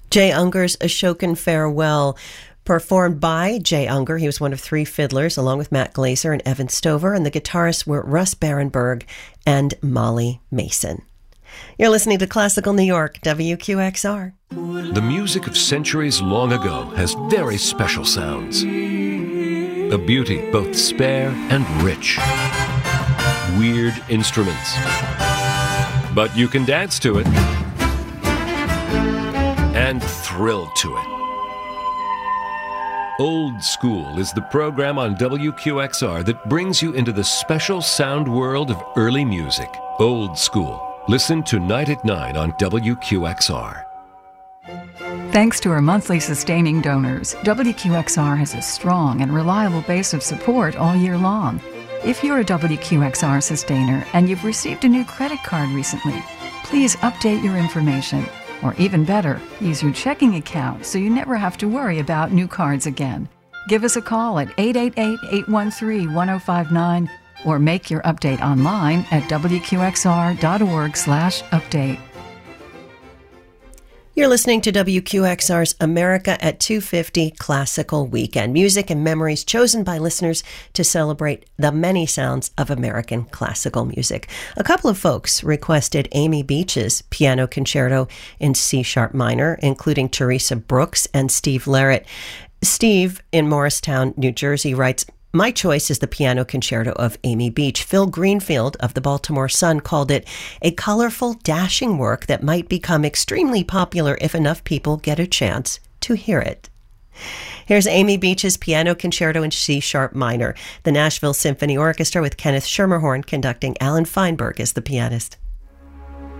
Jay Unger's Ashokan Farewell, performed by Jay Unger. He was one of three fiddlers, along with Matt Glazer and Evan Stover, and the guitarists were Russ Barenberg and Molly Mason. You're listening to Classical New York, WQXR. The music of centuries long ago has very special sounds. A beauty both spare and rich. Weird instruments. But you can dance to it and thrill to it. Old School is the program on WQXR that brings you into the special sound world of early music. Old School. Listen tonight at 9 on WQXR. Thanks to our monthly sustaining donors, WQXR has a strong and reliable base of support all year long. If you're a WQXR sustainer and you've received a new credit card recently, please update your information. Or even better, use your checking account so you never have to worry about new cards again. Give us a call at 888-813-1059 or make your update online at wqxr.org/update. You're listening to WQXR's America at 250 Classical Weekend. Music and memories chosen by listeners to celebrate the many sounds of American classical music. A couple of folks requested Amy Beach's Piano Concerto in C-sharp minor, including Teresa Brooks and Steve Larrett. Steve in Morristown, New Jersey writes, "My choice is the Piano Concerto of Amy Beach. Phil Greenfield of the Baltimore Sun called it a colorful, dashing work that might become extremely popular if enough people get a chance to hear it." Here's Amy Beach's Piano Concerto in C-sharp minor, the Nashville Symphony Orchestra with Kenneth Schermerhorn conducting, Alan Feinberg as the pianist.